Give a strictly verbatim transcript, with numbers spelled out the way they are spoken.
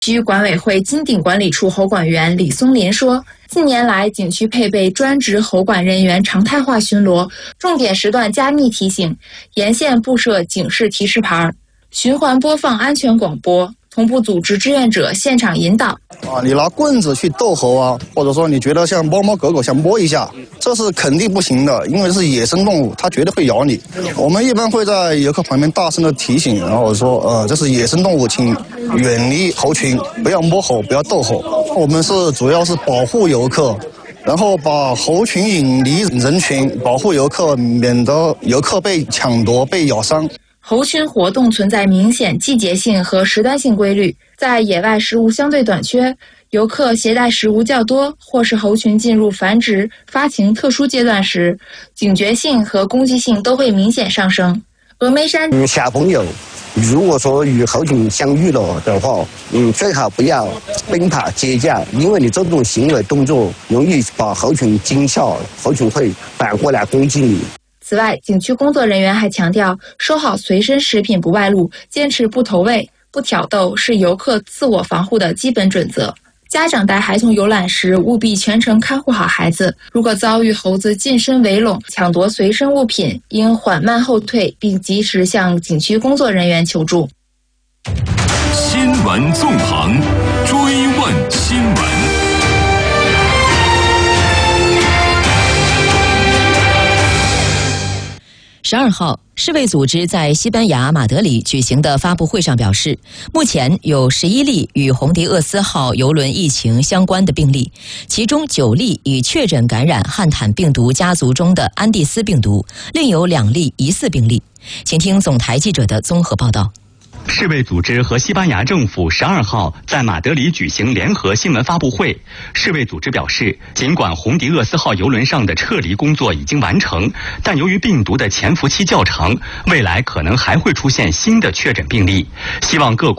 区管委会金鼎管理处侯管员李松林说，近年来景区配备专职侯管人员常态化巡逻，重点时段加密提醒，沿线布设警示提示牌，循环播放安全广播，同步组织志愿者现场引导。 啊，你拿棍子去逗猴啊，或者说你觉得像猫猫狗狗想摸一下，这是肯定不行的，因为是野生动物，它绝对会咬你。我们一般会在游客旁边大声的提醒，然后说，呃，这是野生动物，请远离猴群，不要摸猴，不要逗猴。我们是主要是保护游客，然后把猴群引离人群，保护游客，免得游客被抢夺、被咬伤。 猴群活动存在明显季节性和时段性规律，在野外食物相对短缺，游客携带食物较多，或是猴群进入繁殖、发情特殊阶段时，警觉性和攻击性都会明显上升。峨眉山小朋友如果说与猴群相遇了的话，嗯，最好不要奔跑接驾，因为你这种行为动作容易把猴群惊吓，猴群会反过来攻击你。 此外，景区工作人员还强调，收好随身食品不外露，坚持不投喂、不挑逗是游客自我防护的基本准则。家长带孩童游览时，务必全程看护好孩子。如果遭遇猴子近身围拢、抢夺随身物品，应缓慢后退，并及时向景区工作人员求助。 新闻纵横，追问新闻。 十二号，世卫组织在西班牙马德里举行的发布会上表示，目前有十一例与红迪厄斯号邮轮疫情相关的病例，其中九例已确诊感染汉坦病毒家族中的安第斯病毒，另有两例疑似病例。请听总台记者的综合报道。 世卫组织和西班牙政府十二号在马德里举行联合新闻发布会。世卫组织表示，尽管红迪厄斯号邮轮上的撤离工作已经完成，但由于病毒的潜伏期较长，未来可能还会出现新的确诊病例，希望各国